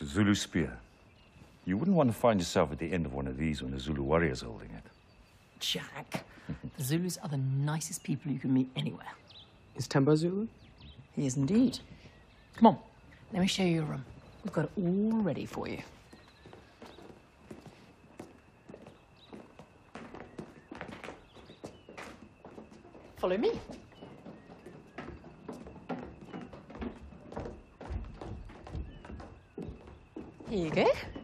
It's a Zulu spear. You wouldn't want to find yourself at the end of one of these when a Zulu warrior's holding it. Jack, the Zulus are the nicest people you can meet anywhere. Is Temba Zulu? He is indeed. Come on, let me show you your room. We've got it all ready for you. Follow me. Here you go.